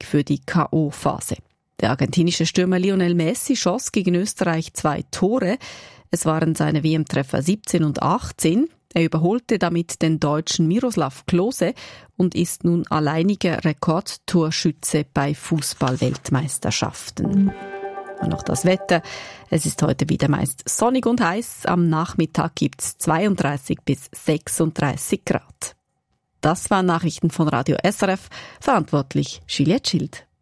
für die K.O.-Phase. Der argentinische Stürmer Lionel Messi schoss gegen Österreich 2 Tore. Es waren seine WM-Treffer 17 und 18. Er überholte damit den Deutschen Miroslav Klose und ist nun alleiniger Rekordtorschütze bei Fußball-Weltmeisterschaften. Und noch das Wetter. Es ist heute wieder meist sonnig und heiß. Am Nachmittag gibt's 32 bis 36 Grad. Das waren Nachrichten von Radio SRF. Verantwortlich Juliette Schild.